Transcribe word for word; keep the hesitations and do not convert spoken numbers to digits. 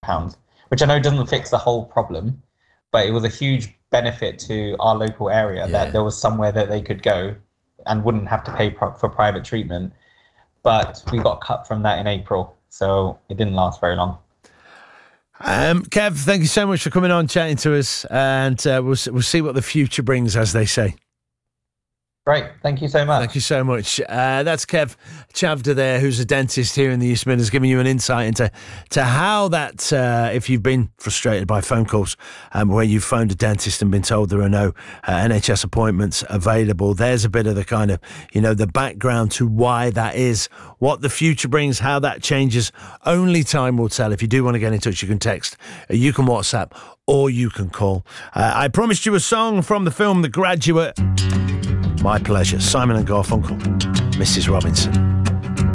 pounds, which I know doesn't fix the whole problem, but it was a huge benefit to our local area yeah. that there was somewhere that they could go and wouldn't have to pay pro- for private treatment. But we got cut from that in April, so it didn't last very long. Um, Kev, thank you so much for coming on, chatting to us, and uh, we'll we'll see what the future brings, as they say. Great, thank you so much. Thank you so much. Uh, that's Kev Chavda there, who's a dentist here in the East Midlands, giving you an insight into to how that, uh, if you've been frustrated by phone calls um, where you've phoned a dentist and been told there are no uh, N H S appointments available, there's a bit of the kind of, you know, the background to why that is, what the future brings, how that changes. Only time will tell. If you do want to get in touch, you can text, uh, you can WhatsApp, or you can call. Uh, I promised you a song from the film The Graduate. My pleasure. Simon and Garfunkel, Missus Robinson.